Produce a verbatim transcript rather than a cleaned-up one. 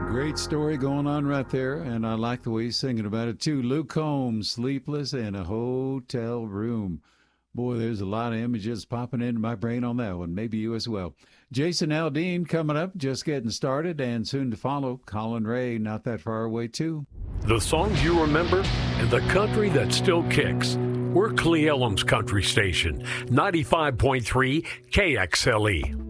Great story going on right there, and I like the way he's singing about it too. Luke Combs, Sleepless in a Hotel Room. Boy, there's a lot of images popping into my brain on that one. Maybe you as well. Jason Aldean coming up, just getting started, and soon to follow, Colin Ray, not that far away too. The songs you remember and the country that still kicks. We're Cle Elum's country station, ninety-five point three K X L E.